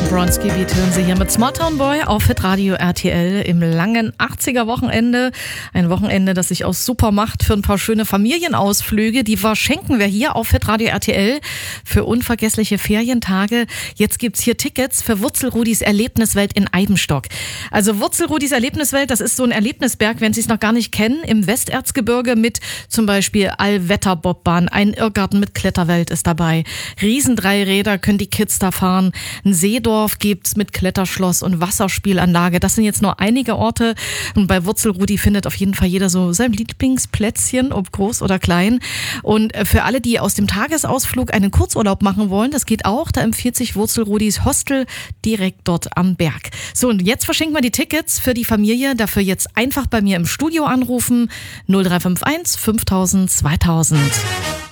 Bronski Beat hören Sie hier mit Small Town Boy auf Hitradio RTL im langen 80er-Wochenende. Ein Wochenende, das sich auch super macht für ein paar schöne Familienausflüge. Die verschenken wir hier auf Hitradio RTL für unvergessliche Ferientage. Jetzt gibt's hier Tickets für Wurzelrudis Erlebniswelt in Eibenstock. Also Wurzelrudis Erlebniswelt, das ist so ein Erlebnisberg, wenn Sie es noch gar nicht kennen, im Westerzgebirge mit zum Beispiel Allwetterbobbahn. Ein Irrgarten mit Kletterwelt ist dabei. Riesendreiräder können die Kids da fahren. Ein Seedorf gibt's mit Kletterschloss und Wasserspielanlage. Das sind jetzt nur einige Orte. Und bei Wurzelrudi findet auf jeden Fall jeder so sein Lieblingsplätzchen, ob groß oder klein. Und für alle, die aus dem Tagesausflug einen Kurzurlaub machen wollen, das geht auch. Da empfiehlt sich Wurzelrudis Hostel direkt dort am Berg. So, und jetzt verschenken wir die Tickets für die Familie. Dafür jetzt einfach bei mir im Studio anrufen. 0351 5000 2000.